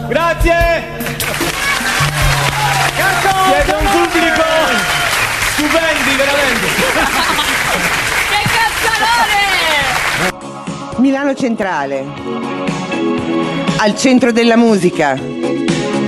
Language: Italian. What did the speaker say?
Grazie! Siete un pubblico stupendi, veramente! Che cazzalone! Milano Centrale, al centro della musica.